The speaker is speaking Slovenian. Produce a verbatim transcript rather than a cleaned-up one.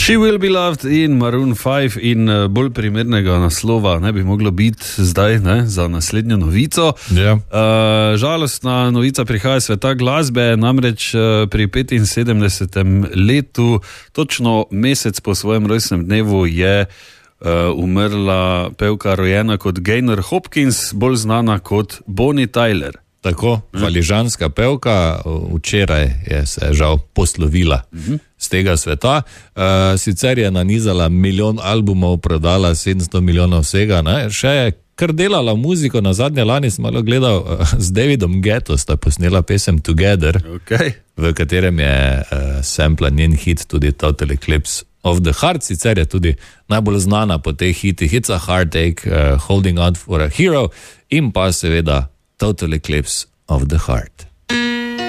She Will Be Loved in Maroon five in bolj primernega naslova ne bi moglo biti zdaj ne, za naslednjo novico. Yeah. Uh, žalostna novica prihaja iz sveta glasbe, namreč uh, pri petinsedemdesetem letu, točno mesec po svojem rojstnem dnevu je uh, umrla pevka rojena kot Gaynor Hopkins, bolj znana kot Bonnie Tyler. Tako, valižanska pevka, včeraj je se žal poslovila uh-huh. z tega sveta. Uh, sicer je nanizala milijon albumov, prodala sedemsto milijonov vsega, ne? Še je kar delala muziko, na zadnje lani sem malo gledal uh, z Davidom Guetto, sta posnela pesem Together, okay. v katerem je uh, sampla njen hit tudi Total Eclipse of the Heart, sicer je tudi najbolj znana po teh hitih, It's a Heartache, uh, Holding On for a Hero in pa seveda Total Eclipse of the Heart.